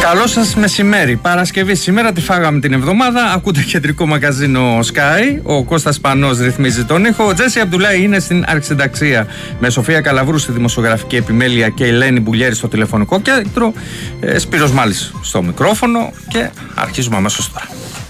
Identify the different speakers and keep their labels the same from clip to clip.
Speaker 1: Καλό σας μεσημέρι. Παρασκευή σήμερα, τη φάγαμε την εβδομάδα. Ακούτε κεντρικό μαγκαζίνο Sky. Ο Κώστας Πανός ρυθμίζει τον ήχο. Ο Τζέσι Αμπτουλάη είναι στην αρχισυνταξία, με Σοφία Καλαβρού στη δημοσιογραφική επιμέλεια και Ελένη Μπουλιέρη στο τηλεφωνικό κέντρο. Σπύρος Μάλης στο μικρόφωνο και αρχίζουμε αμέσως τώρα.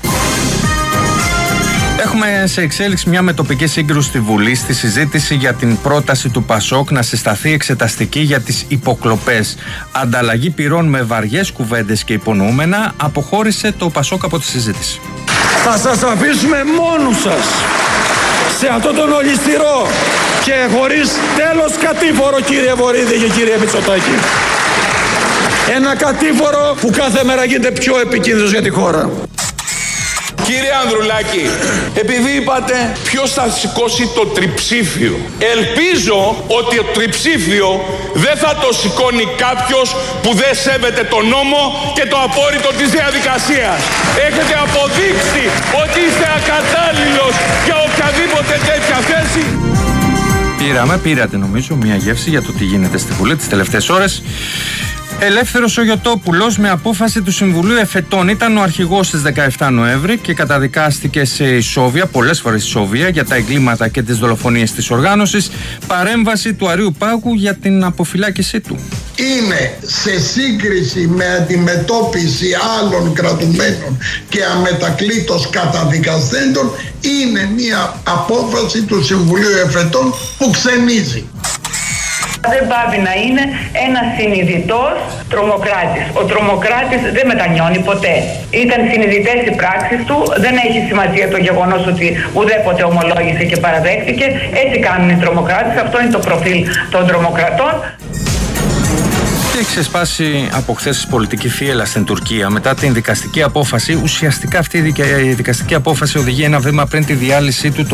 Speaker 1: Έχουμε σε εξέλιξη μια μετοπική σύγκρουση στη Βουλή στη συζήτηση για την πρόταση του Πασόκ να συσταθεί εξεταστική για τις υποκλοπές. Ανταλλαγή πυρών με βαριές κουβέντες και υπονοούμενα, αποχώρησε το Πασόκ από τη συζήτηση.
Speaker 2: Θα σας αφήσουμε μόνους σας σε αυτό τον ολισθηρό και χωρίς τέλος κατήφορο, κύριε Βορίδη και κύριε Μητσοτάκη. Ένα κατήφορο που κάθε μέρα γίνεται πιο επικίνδυνος για τη χώρα.
Speaker 3: Κύριε Ανδρουλάκη, επειδή είπατε ποιος θα σηκώσει το τριψήφιο, ελπίζω ότι το τριψήφιο δεν θα το σηκώνει κάποιος που δεν σέβεται τον νόμο και το απόρριτο της διαδικασίας. Έχετε αποδείξει ότι είστε ακατάλληλος για οποιαδήποτε τέτοια θέση.
Speaker 1: Πήρατε νομίζω μια γεύση για το τι γίνεται στη Βουλή τις τελευταίες ώρες. Ελεύθερος Ογιωτόπουλος, με απόφαση του Συμβουλίου Εφετών, ήταν ο αρχηγός στις 17 Νοέμβρη και καταδικάστηκε σε ισόβια, πολλές φορές ισόβια, για τα εγκλήματα και τις δολοφονίες της οργάνωσης. Παρέμβαση του Αρείου Πάγου για την αποφυλάκησή του.
Speaker 4: Είναι σε σύγκριση με αντιμετώπιση άλλων κρατουμένων και αμετακλήτως καταδικασθέντων, είναι μια απόφαση του Συμβουλίου Εφετών που ξενίζει.
Speaker 5: Δεν πάβει να είναι ένας συνειδητός τρομοκράτης. Ο τρομοκράτης δεν μετανιώνει ποτέ. Ήταν συνειδητές οι πράξεις του, δεν έχει σημασία το γεγονός ότι ουδέποτε ομολόγησε και παραδέχτηκε. Έτσι κάνουν οι τρομοκράτες, αυτό είναι το προφίλ των τρομοκρατών.
Speaker 1: Έχει ξεσπάσει από χθες πολιτική φίελα στην Τουρκία μετά την δικαστική απόφαση. Ουσιαστικά αυτή η δικαστική απόφαση οδηγεί ένα βήμα πριν τη διάλυσή του